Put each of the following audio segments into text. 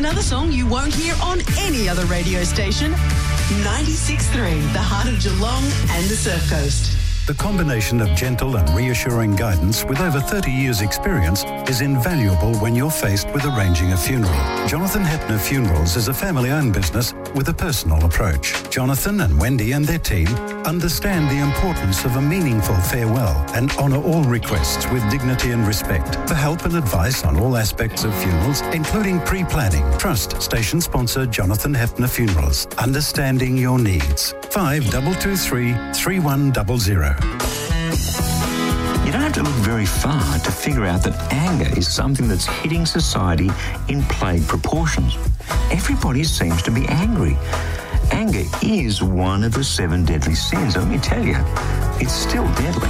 another song you won't hear on any other radio station. 96.3, the heart of Geelong and the Surf Coast. The combination of gentle and reassuring guidance with over 30 years' experience is invaluable when you're faced with arranging a funeral. Jonathan Hepner Funerals is a family-owned business with a personal approach. Jonathan and Wendy and their team understand the importance of a meaningful farewell and honour all requests with dignity and respect. For help and advice on all aspects of funerals, including pre-planning, trust station sponsor Jonathan Hepner Funerals. Understanding your needs. 5223 3100. You don't have to look very far to figure out that anger is something that's hitting society in plague proportions. Everybody seems to be angry. Anger is one of the 7 deadly sins. Let me tell you, it's still deadly.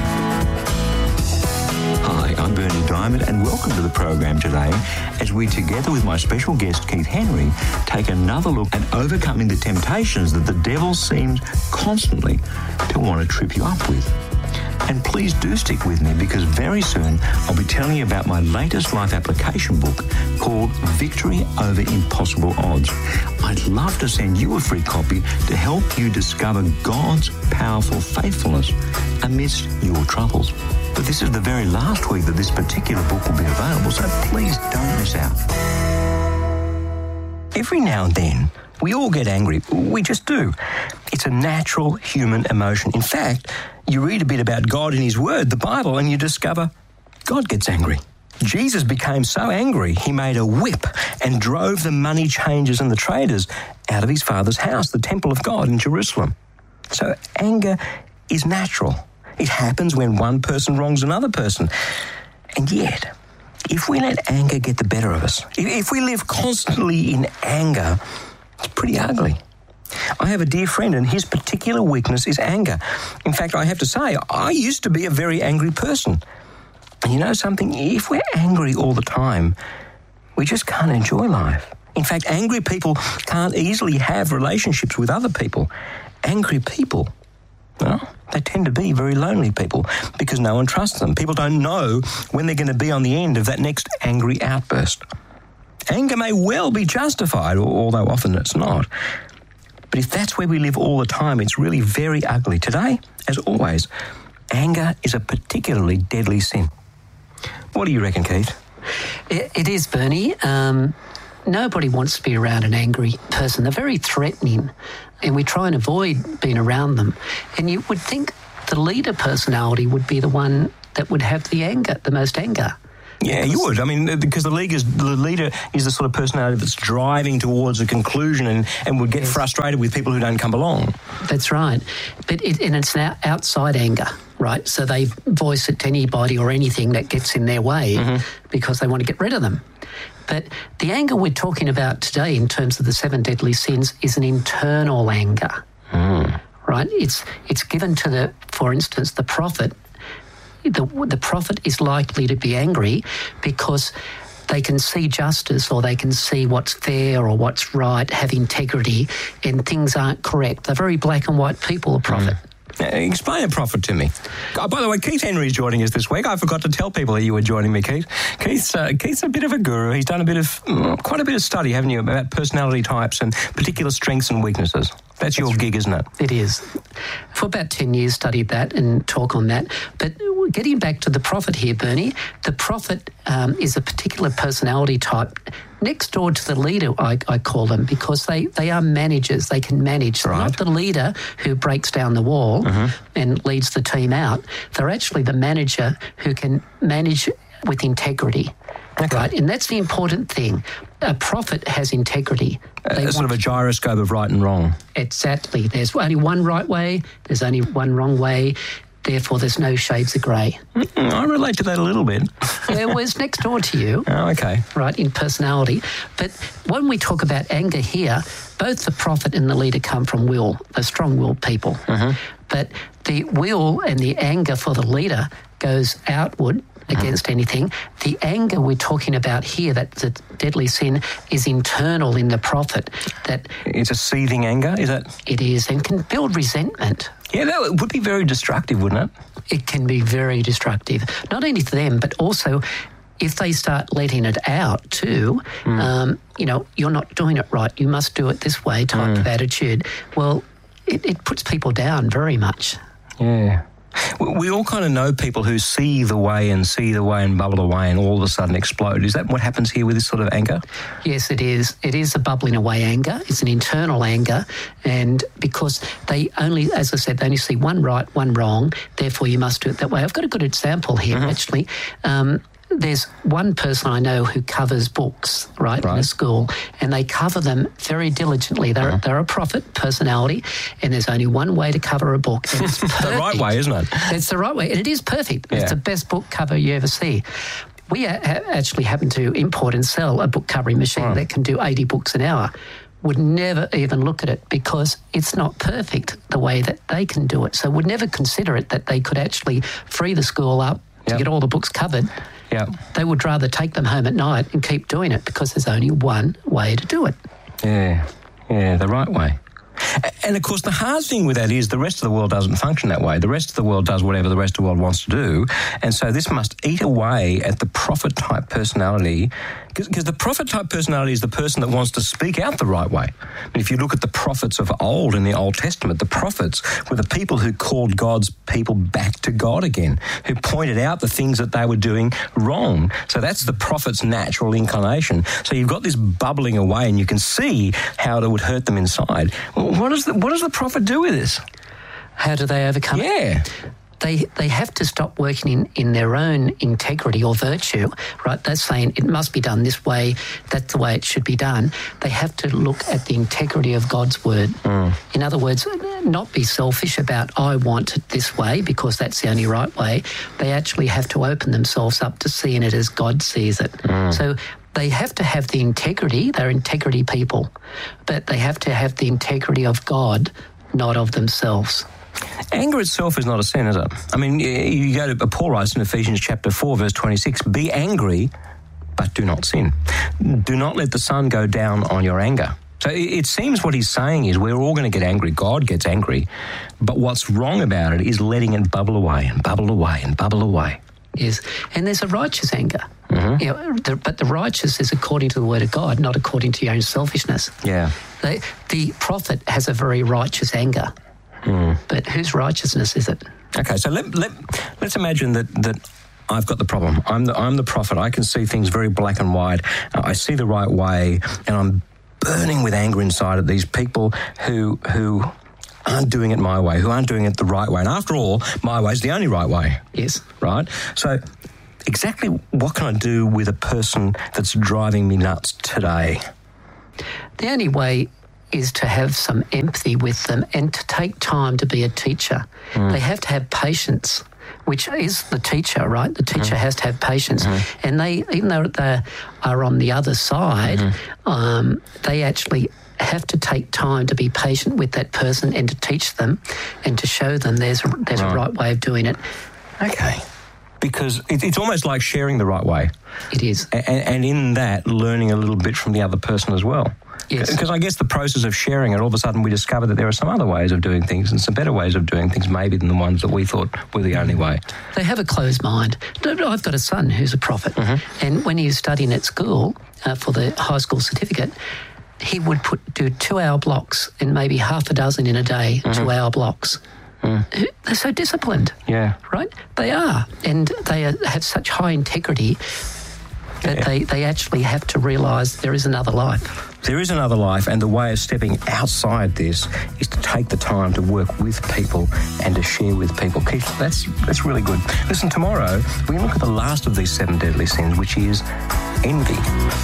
Hi, I'm Bernie Diamond and welcome to the program today as we, together with my special guest Keith Henry, take another look at overcoming the temptations that the devil seems constantly to want to trip you up with. And please do stick with me because very soon I'll be telling you about my latest life application book called Victory Over Impossible Odds. I'd love to send you a free copy to help you discover God's powerful faithfulness amidst your troubles. But this is the very last week that this particular book will be available, so please don't miss out. Every now and then, we all get angry. We just do. It's a natural human emotion. In fact, you read a bit about God in His Word, the Bible, and you discover God gets angry. Jesus became so angry, He made a whip and drove the money changers and the traders out of His Father's house, the temple of God in Jerusalem. So anger is natural. It happens when one person wrongs another person. And yet, if we let anger get the better of us, if we live constantly in anger, it's pretty ugly. I have a dear friend and his particular weakness is anger. In fact, I have to say, I used to be a very angry person. And you know something? If we're angry all the time, we just can't enjoy life. In fact, angry people can't easily have relationships with other people. Angry people, well, they tend to be very lonely people because no one trusts them. People don't know when they're going to be on the end of that next angry outburst. Anger may well be justified, although often it's not. But if that's where we live all the time, it's really very ugly. Today, as always, anger is a particularly deadly sin. What do you reckon, Keith? It is, Bernie. Nobody wants to be around an angry person. They're very threatening, and we try and avoid being around them. And you would think the leader personality would be the one that would have the anger, the most anger. Yeah, you would. I mean, because the leader is the sort of personality that's driving towards a conclusion and would get frustrated with people who don't come along. That's right. But it's now outside anger, right? So they voice it to anybody or anything that gets in their way because they want to get rid of them. But the anger we're talking about today in terms of the 7 deadly sins is an internal anger, right? It's given to for instance, the prophet. The prophet is likely to be angry because they can see justice or they can see what's fair or what's right, have integrity, and things aren't correct. They're very black and white people, a prophet. Explain a prophet to me. Oh, by the way, Keith Henry is joining us this week. I forgot to tell people that you were joining me, Keith. Keith's a bit of a guru. He's done quite a bit of study, haven't you, about personality types and particular strengths and weaknesses. That's your gig, isn't it? It is. For about 10 years studied that and talk on that. But getting back to the prophet here, Bernie, the prophet is a particular personality type next door to the leader, I call them, because they are managers. They can manage. Right. They're not the leader who breaks down the wall and leads the team out. They're actually the manager who can manage with integrity. Okay. Right, and that's the important thing. A prophet has integrity. Sort of a gyroscope of right and wrong. Exactly. There's only one right way, there's only one wrong way, therefore there's no shades of grey. I relate to that a little bit. Yeah, well, it's next door to you. Oh, okay. Right, in personality. But when we talk about anger here, both the prophet and the leader come from will. They're strong-willed people. But the will and the anger for the leader goes outward against anything. The anger we're talking about here, that the deadly sin, is internal in the prophet. That it's a seething anger, is it? It is, and can build resentment. Yeah, that would be very destructive, wouldn't it? It can be very destructive, not only to them, but also if they start letting it out too, you're not doing it right, you must do it this way type of attitude, well, it puts people down very much. Yeah. We all kind of know people who see the way and bubble away and all of a sudden explode. Is that what happens here with this sort of anger? Yes, it is. It is a bubbling away anger. It's an internal anger. And because they only, as I said, they only see one right, one wrong, therefore you must do it that way. I've got a good example here, actually. There's one person I know who covers books, right, in a school, and they cover them very diligently. They're a prophet personality, and there's only one way to cover a book, and it's perfect. The right way, isn't it? It's the right way, and it is perfect. Yeah. It's the best book cover you ever see. We actually happen to import and sell a book covering machine that can do 80 books an hour. Would never even look at it because it's not perfect the way that they can do it. So would never consider it that they could actually free the school up to get all the books covered. Yeah. They would rather take them home at night and keep doing it because there's only one way to do it. Yeah, the right way. And, of course, the hard thing with that is the rest of the world doesn't function that way. The rest of the world does whatever the rest of the world wants to do. And so this must eat away at the prophet-type personality, because the prophet-type personality is the person that wants to speak out the right way. And if you look at the prophets of old in the Old Testament, the prophets were the people who called God's people back to God again, who pointed out the things that they were doing wrong. So that's the prophet's natural inclination. So you've got this bubbling away, and you can see how it would hurt them inside. What does the prophet do with this? How do they overcome it? Yeah. They have to stop working in their own integrity or virtue, right? They're saying it must be done this way, that's the way it should be done. They have to look at the integrity of God's word. In other words, not be selfish about, I want it this way because that's the only right way. They actually have to open themselves up to seeing it as God sees it. So they have to have the integrity, they're integrity people, but they have to have the integrity of God, not of themselves. Anger itself is not a sin, is it? I mean, you go to Paul writes in Ephesians chapter 4, verse 26, be angry, but do not sin. Do not let the sun go down on your anger. So it seems what he's saying is we're all going to get angry. God gets angry. But what's wrong about it is letting it bubble away and bubble away and bubble away. Yes, and there's a righteous anger. But the righteous is according to the word of God, not according to your own selfishness. Yeah. The prophet has a very righteous anger. But whose righteousness is it? Okay, so let's imagine that I've got the problem. I'm the prophet. I can see things very black and white. I see the right way, and I'm burning with anger inside at these people who aren't doing it my way, who aren't doing it the right way. And after all, my way is the only right way. Yes. Right? So exactly what can I do with a person that's driving me nuts today? The only way is to have some empathy with them and to take time to be a teacher. They have to have patience, which is the teacher, right? The teacher has to have patience. And they, even though they are on the other side, they actually have to take time to be patient with that person and to teach them and to show them there's a right way of doing it. Okay. Because it's almost like sharing the right way. It is. And in that, learning a little bit from the other person as well. Yes. Because I guess the process of sharing it, all of a sudden we discover that there are some other ways of doing things and some better ways of doing things maybe than the ones that we thought were the only way. They have a closed mind. I've got a son who's a prophet, and when he was studying at school for the high school certificate, he would do 2-hour blocks and maybe half a dozen in a day, 2-hour blocks. They're so disciplined. Yeah. Right? They are. And they have such high integrity that they actually have to realise there is another life. There is another life, and the way of stepping outside this is to take the time to work with people and to share with people. Keith, that's really good. Listen, tomorrow we look at the last of these 7 deadly sins, which is envy.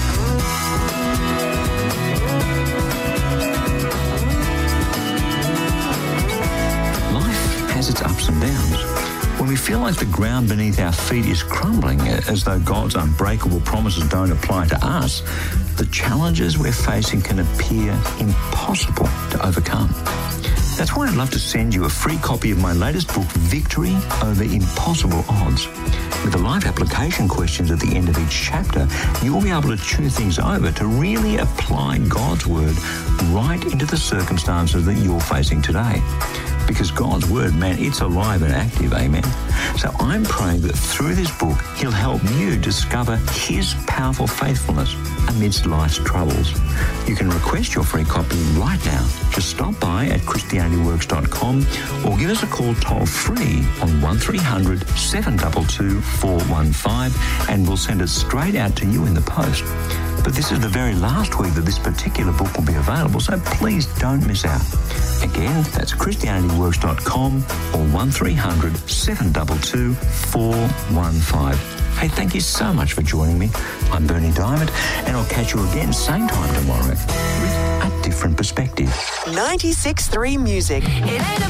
Life has its ups and downs. When we feel like the ground beneath our feet is crumbling, as though God's unbreakable promises don't apply to us, the challenges we're facing can appear impossible to overcome. That's why I'd love to send you a free copy of my latest book, Victory Over Impossible Odds. With the life application questions at the end of each chapter, you'll be able to chew things over to really apply God's word right into the circumstances that you're facing today. because God's word, man, it's alive and active, amen? So I'm praying that through this book, he'll help you discover his powerful faithfulness amidst life's troubles. You can request your free copy right now. Just stop by at ChristianityWorks.com or give us a call toll-free on 1300 722 415 and we'll send it straight out to you in the post. But this is the very last week that this particular book will be available, so please don't miss out. Again, that's ChristianityWorks.com or 1300 722 415. Hey, thank you so much for joining me. I'm Bernie Diamond, and I'll catch you again same time tomorrow with a different perspective. 96.3 Music.